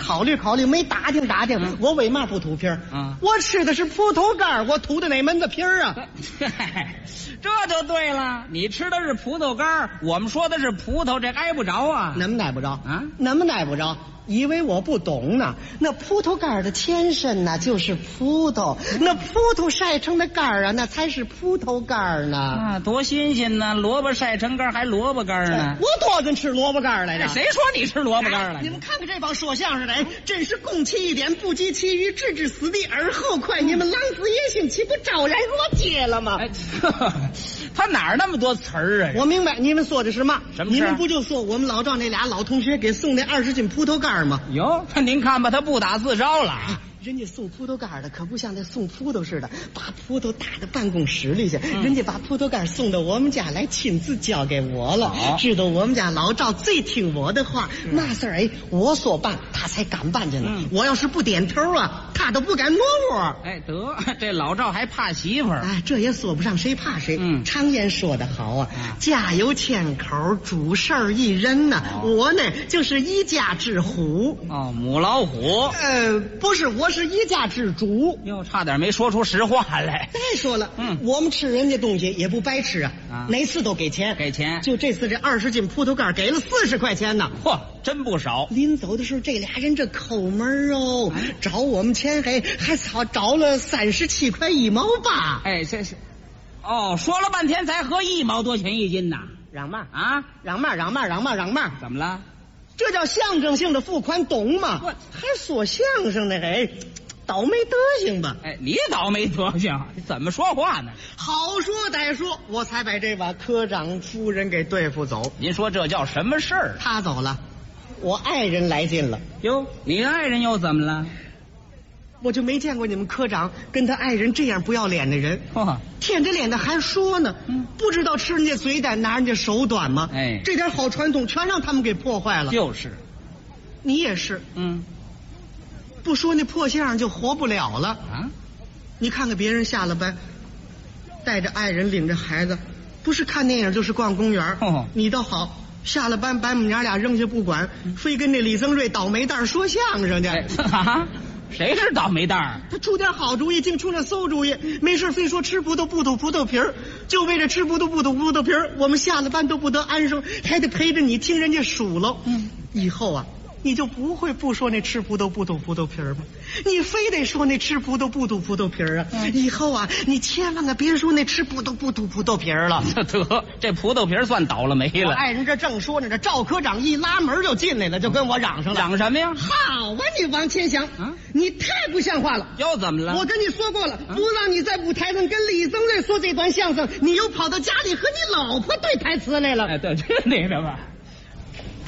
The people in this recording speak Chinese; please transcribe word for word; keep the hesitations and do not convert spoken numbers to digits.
考虑考虑，没打听打听，嗯、我为嘛不吐皮儿？ 嗯， 我吃的是葡萄干，我吐的哪门子皮儿啊？ 这就对了，你吃的是葡萄干，我们说的是葡萄，这挨不着啊？ 怎么挨不着啊？ 怎么挨不着？以为我不懂呢？那葡萄干的前身呢，就是葡萄；那葡萄晒成的干啊，那才是葡萄干呢。 啊，多新鲜呢！萝卜晒成干还萝卜干呢。 哎、我多跟吃萝卜干来着。 谁说你吃萝卜干了、哎？ 你们看看这帮说相声的，哎，真是攻其一点，不及其余，置之死地而后快。嗯、你们狼子野心，岂不昭然若揭了吗？ 哎，他哪儿那么多词儿啊？ 我明白，你们说的是嘛？ 什么事？ 你们不就说我们老赵那俩老同学给送那二十斤葡萄干吗？ 哟，您看吧，他不打自招了。 人家送葡萄干的可不像那送葡萄似的，把葡萄打到办公室里去。嗯、人家把葡萄干送到我们家来，亲自交给我了。哦、知道我们家老赵最听我的话，嗯、那事儿哎，我说办他才敢办去呢。嗯、我要是不点头啊，他都不敢挪窝。 哎，得这老赵还怕媳妇儿。 哎，这也说不上谁怕谁。嗯，常言说得好啊，嗯、家有千口，主事儿一人呐。哦、我呢就是一家之虎。 哦，母老虎。 呃，不是我。是一家之主， 哟，差点没说出实话来。 再说了，嗯，我们吃人家东西也不白吃啊，啊哪次都给钱， 给钱。 就这次这二十斤葡萄干给了四十块钱呢， 嚯，真不少。 临走的时候，这俩人这抠门哦，哎、找我们钱还还操找了三十七块一毛八。 哎，这是，哦，说了半天才合一毛多钱一斤呐， 嚷嘛啊， 嚷嘛嚷嘛嚷嘛嚷嘛， 怎么了？ 这叫象征性的付款，懂吗？还说相声呢，哎，倒霉德行吧？ 哎，你倒霉德行，你怎么说话呢？ 好说歹说，我才把这把科长夫人给对付走。 您说这叫什么事儿？ 他走了，我爱人来劲了。 哟，你爱人又怎么了？ 我就没见过你们科长跟他爱人这样不要脸的人。 哦， 舔着脸的还说呢，嗯，不知道吃人家嘴短拿人家手短吗？ 哎， 这点好传统全让他们给破坏了。 就是， 你也是， 嗯， 不说那破相就活不了了啊！ 你看看别人下了班，带着爱人领着孩子，不是看电影就是逛公园。 哦， 你倒好，下了班把我们娘俩扔下不管，嗯、非跟那李增瑞倒霉蛋说相声去。 哎啊谁是倒霉蛋儿？ 他出点好主意，净出那馊主意。没事非说吃葡萄不吐葡萄皮儿，就为了吃葡萄不吐葡萄皮儿，我们下了班都不得安生，还得陪着你听人家数喽。嗯，以后啊，你就不会不说那吃葡萄不吐葡萄皮儿吗？你非得说那吃葡萄不吐葡萄皮儿啊！嗯、以后啊，你千万可别说那吃葡萄不吐葡萄皮儿了。 得，这葡萄皮儿算倒了霉了。 我爱人这正说呢，这赵科长一拉门就进来了，就跟我嚷上了。 嚷什么呀？ 好啊，你往前想，啊、你太不像话了。 又怎么了？ 我跟你说过了，啊、不让你在舞台上跟李增瑞说这段相声，你又跑到家里和你老婆对台词来了。 哎，对，这那什么。